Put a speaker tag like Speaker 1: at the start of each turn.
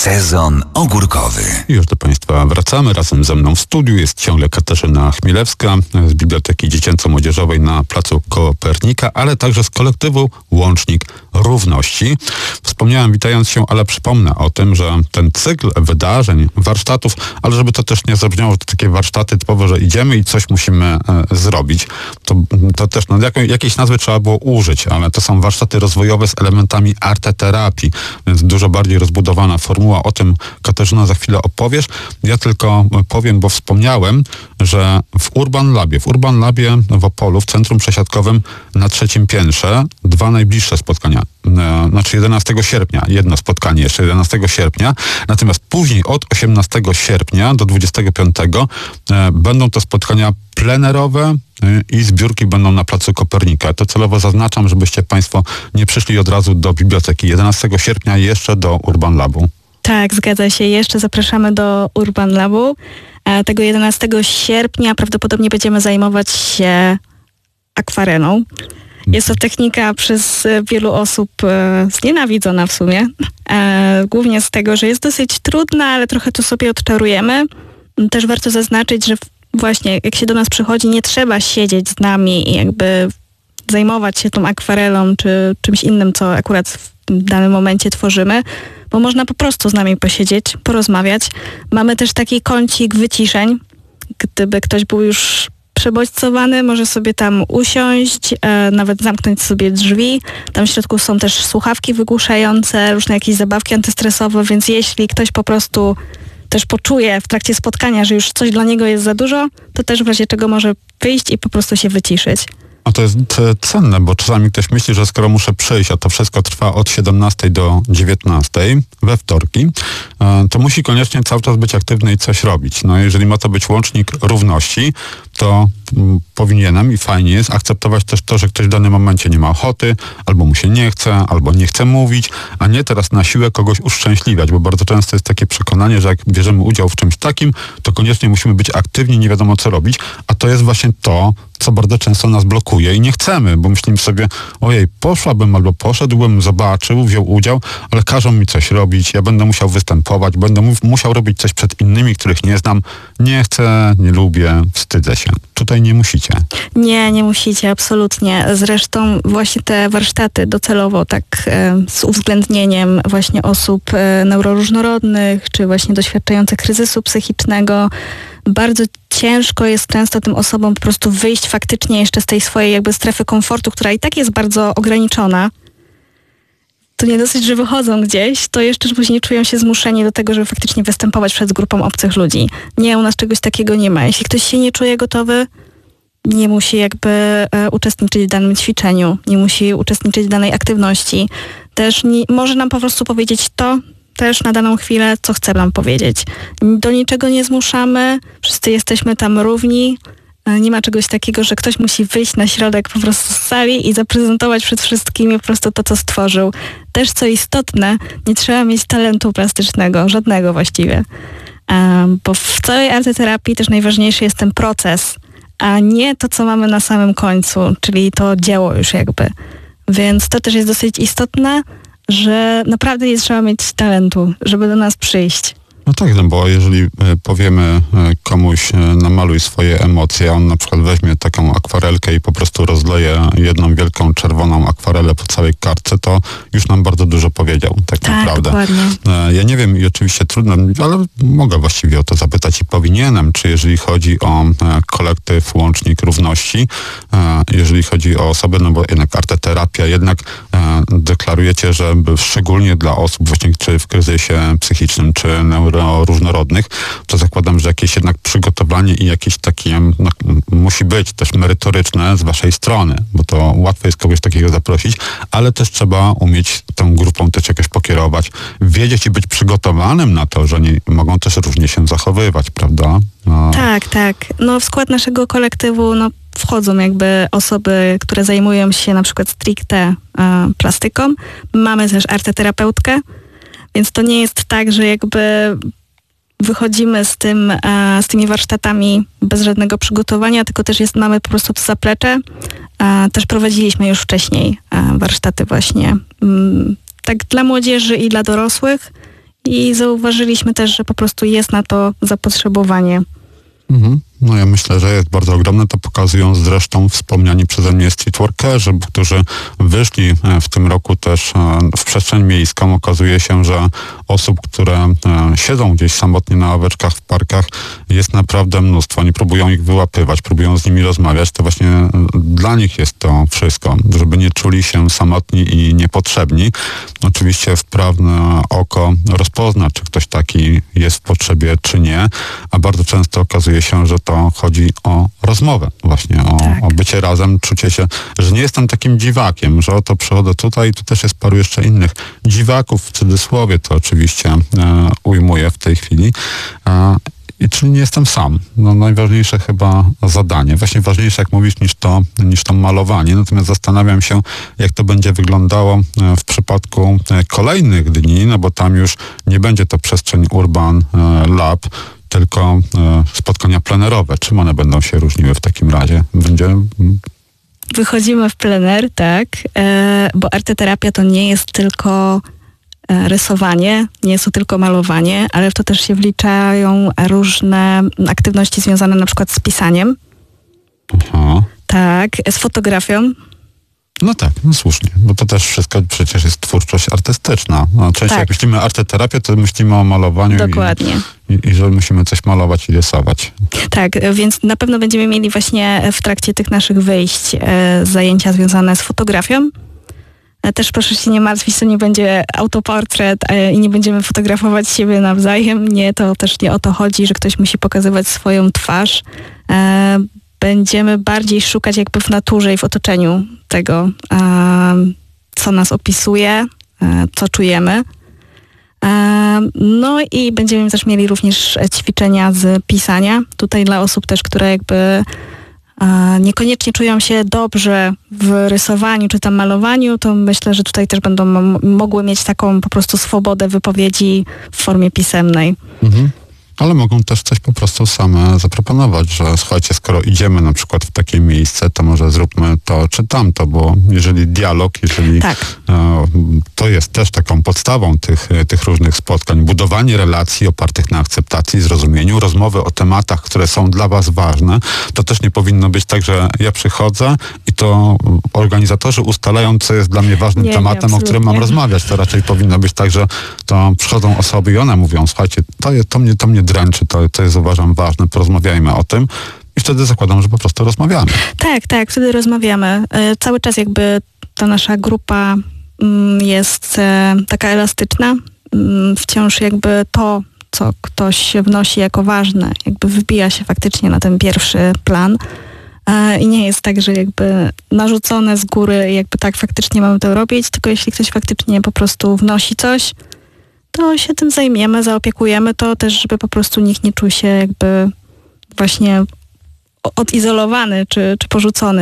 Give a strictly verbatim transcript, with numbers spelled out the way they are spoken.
Speaker 1: Sezon ogórkowy.
Speaker 2: Już do Państwa wracamy. Razem ze mną w studiu jest ciągle Katarzyna Chmielewska z Biblioteki Dziecięco-Młodzieżowej na Placu Kopernika, ale także z kolektywu Łącznik Równości. Wspomniałem witając się, ale przypomnę o tym, że ten cykl wydarzeń, warsztatów, ale żeby to też nie zabrzmiało, że to takie warsztaty typowo, że idziemy i coś musimy e, zrobić, to, to też no, jak, jakiejś nazwy trzeba było użyć, ale to są warsztaty rozwojowe z elementami arteterapii, więc dużo bardziej rozbudowana formuła. O tym, Katarzyna, za chwilę opowiesz. Ja tylko powiem, bo wspomniałem, że w Urban Labie, w Urban Labie w Opolu, w Centrum Przesiadkowym na trzecim piętrze, dwa najbliższe spotkania. Znaczy jedenastego sierpnia, jedno spotkanie jeszcze jedenastego sierpnia, natomiast później od osiemnastego sierpnia do dwudziestego piątego e, będą to spotkania plenerowe e, i zbiórki będą na Placu Kopernika. To celowo zaznaczam, żebyście Państwo nie przyszli od razu do biblioteki. jedenastego sierpnia jeszcze do Urban Labu.
Speaker 3: Tak, zgadza się. Jeszcze zapraszamy do Urban Labu. E, tego jedenastego sierpnia prawdopodobnie będziemy zajmować się akwarelą. Jest to technika przez wielu osób e, znienawidzona w sumie. E, głównie z tego, że jest dosyć trudna, ale trochę to sobie odczarujemy. Też warto zaznaczyć, że właśnie jak się do nas przychodzi, nie trzeba siedzieć z nami i jakby zajmować się tą akwarelą czy czymś innym, co akurat w danym momencie tworzymy, bo można po prostu z nami posiedzieć, porozmawiać. Mamy też taki kącik wyciszeń. Gdyby ktoś był już przebodźcowany, może sobie tam usiąść, e, nawet zamknąć sobie drzwi. Tam w środku są też słuchawki wygłuszające, różne jakieś zabawki antystresowe, więc jeśli ktoś po prostu też poczuje w trakcie spotkania, że już coś dla niego jest za dużo, to też w razie czego może wyjść i po prostu się wyciszyć.
Speaker 2: A to jest cenne, bo czasami ktoś myśli, że skoro muszę przyjść, a to wszystko trwa od siedemnastej do dziewiętnastej we wtorki, to musi koniecznie cały czas być aktywny i coś robić. No jeżeli ma to być łącznik równości, to powinienem i fajnie jest akceptować też to, że ktoś w danym momencie nie ma ochoty, albo mu się nie chce, albo nie chce mówić, a nie teraz na siłę kogoś uszczęśliwiać, bo bardzo często jest takie przekonanie, że jak bierzemy udział w czymś takim, to koniecznie musimy być aktywni, nie wiadomo co robić, a to jest właśnie to, co bardzo często nas blokuje i nie chcemy, bo myślimy sobie, ojej, poszłabym albo poszedłbym, zobaczył, wziął udział, ale każą mi coś robić, ja będę musiał występować, będę mu- musiał robić coś przed innymi, których nie znam, nie chcę, nie lubię, wstydzę się. Tutaj nie musicie.
Speaker 3: Nie, nie musicie, absolutnie. Zresztą właśnie te warsztaty docelowo tak e, z uwzględnieniem właśnie osób e, neuroróżnorodnych, czy właśnie doświadczających kryzysu psychicznego, bardzo ciężko jest często tym osobom po prostu wyjść faktycznie jeszcze z tej swojej jakby strefy komfortu, która i tak jest bardzo ograniczona. To nie dosyć, że wychodzą gdzieś, to jeszcze później czują się zmuszeni do tego, żeby faktycznie występować przed grupą obcych ludzi. Nie, u nas czegoś takiego nie ma. Jeśli ktoś się nie czuje gotowy, nie musi jakby e, uczestniczyć w danym ćwiczeniu, nie musi uczestniczyć w danej aktywności. Też nie, może nam po prostu powiedzieć to, też na daną chwilę, co chce nam powiedzieć. Do niczego nie zmuszamy, wszyscy jesteśmy tam równi. Nie ma czegoś takiego, że ktoś musi wyjść na środek po prostu z sali i zaprezentować przed wszystkimi po prostu to, co stworzył. Też co istotne, nie trzeba mieć talentu plastycznego, żadnego właściwie. Um, bo w całej arteterapii też najważniejszy jest ten proces, a nie to, co mamy na samym końcu, czyli to dzieło już jakby. Więc to też jest dosyć istotne, że naprawdę nie trzeba mieć talentu, żeby do nas przyjść.
Speaker 2: No tak, no bo jeżeli powiemy komuś namaluj swoje emocje, on na przykład weźmie taką akwarelkę i po prostu rozleje jedną wielką czerwoną akwarelę po całej kartce, to już nam bardzo dużo powiedział, tak,
Speaker 3: tak
Speaker 2: naprawdę.
Speaker 3: Dokładnie.
Speaker 2: Ja nie wiem i oczywiście trudno, ale mogę właściwie o to zapytać i powinienem, czy jeżeli chodzi o kolektyw Łącznik Równości, jeżeli chodzi o osoby, no bo jednak arteterapia, jednak deklarujecie, że szczególnie dla osób właśnie czy w kryzysie psychicznym, czy neuro różnorodnych, to zakładam, że jakieś jednak przygotowanie i jakieś takie no, musi być też merytoryczne z waszej strony, bo to łatwo jest kogoś takiego zaprosić, ale też trzeba umieć tą grupą też jakoś pokierować, wiedzieć i być przygotowanym na to, że oni mogą też różnie się zachowywać, prawda? No.
Speaker 3: Tak, tak. No w skład naszego kolektywu no, wchodzą jakby osoby, które zajmują się na przykład stricte e, plastyką. Mamy też arteterapeutkę, więc to nie jest tak, że jakby wychodzimy z tym, z tymi warsztatami bez żadnego przygotowania, tylko też jest, mamy po prostu zaplecze. Też prowadziliśmy już wcześniej warsztaty właśnie tak dla młodzieży i dla dorosłych I zauważyliśmy też, że po prostu jest na to zapotrzebowanie.
Speaker 2: Mhm. No ja myślę, że jest bardzo ogromne. To pokazują zresztą wspomniani przeze mnie streetworkerzy, którzy wyszli w tym roku też w przestrzeń miejską. Okazuje się, że osób, które siedzą gdzieś samotnie na ławeczkach w parkach, jest naprawdę mnóstwo. Oni próbują ich wyłapywać, próbują z nimi rozmawiać. To właśnie dla nich jest to wszystko, żeby nie czuli się samotni i niepotrzebni. Oczywiście wprawne oko rozpozna, czy ktoś taki jest w potrzebie, czy nie, a bardzo często okazuje się, że to chodzi o rozmowę właśnie, o,
Speaker 3: tak.
Speaker 2: o bycie razem, czucie się, że nie jestem takim dziwakiem, że oto przychodzę tutaj i tu też jest paru jeszcze innych dziwaków, w cudzysłowie to oczywiście e, ujmuję w tej chwili. E, I czyli nie jestem sam. No, najważniejsze chyba zadanie. Właśnie ważniejsze, jak mówisz, niż to, niż to malowanie. Natomiast zastanawiam się, jak to będzie wyglądało w przypadku kolejnych dni, no bo tam już nie będzie to przestrzeń Urban Lab, tylko spotkania plenerowe. Czym one będą się różniły w takim razie? Będzie...
Speaker 3: Wychodzimy w plener, tak, e, bo arteterapia to nie jest tylko rysowanie, nie jest to tylko malowanie, ale w to też się wliczają różne aktywności związane na przykład z pisaniem.
Speaker 2: Aha.
Speaker 3: Tak, z fotografią.
Speaker 2: No tak, no słusznie, bo to też wszystko przecież jest twórczość artystyczna. No, częściej
Speaker 3: tak.
Speaker 2: jak myślimy arteterapię, to myślimy o malowaniu.
Speaker 3: Dokładnie.
Speaker 2: I, i, i że musimy coś malować i rysować.
Speaker 3: Tak, więc na pewno będziemy mieli właśnie w trakcie tych naszych wyjść e, zajęcia związane z fotografią. E, też proszę się nie martwić, to nie będzie autoportret e, i nie będziemy fotografować siebie nawzajem. Nie, to też nie o to chodzi, że ktoś musi pokazywać swoją twarz. E, Będziemy bardziej szukać jakby w naturze i w otoczeniu tego, e, co nas opisuje, e, co czujemy. E, no i będziemy też mieli również ćwiczenia z pisania. Tutaj dla osób też, które jakby e, niekoniecznie czują się dobrze w rysowaniu czy tam malowaniu, to myślę, że tutaj też będą m- mogły mieć taką po prostu swobodę wypowiedzi w formie pisemnej.
Speaker 2: Mhm. Ale mogą też coś po prostu same zaproponować, że słuchajcie, skoro idziemy na przykład w takie miejsce, to może zróbmy to czy tamto, bo jeżeli dialog, jeżeli
Speaker 3: Tak.
Speaker 2: e, to jest też taką podstawą tych, tych różnych spotkań, budowanie relacji opartych na akceptacji, zrozumieniu, rozmowy o tematach, które są dla was ważne, to też nie powinno być tak, że ja przychodzę i to organizatorzy ustalają, co jest dla mnie ważnym
Speaker 3: Nie,
Speaker 2: tematem,
Speaker 3: nie,
Speaker 2: o którym mam rozmawiać. To raczej powinno być tak, że to przychodzą osoby i one mówią, słuchajcie, to, jest, to mnie, to mnie dręczy, to, to jest uważam ważne, porozmawiajmy o tym i wtedy zakładam, że po prostu rozmawiamy.
Speaker 3: Tak, tak, wtedy rozmawiamy. E, cały czas jakby ta nasza grupa mm, jest e, taka elastyczna. Mm, wciąż jakby to, co ktoś wnosi jako ważne, jakby wybija się faktycznie na ten pierwszy plan. E, I nie jest tak, że jakby narzucone z góry, jakby tak faktycznie mamy to robić, tylko jeśli ktoś faktycznie po prostu wnosi coś, to się tym zajmiemy, zaopiekujemy to też, żeby po prostu nikt nie czuł się jakby właśnie odizolowany czy, czy porzucony.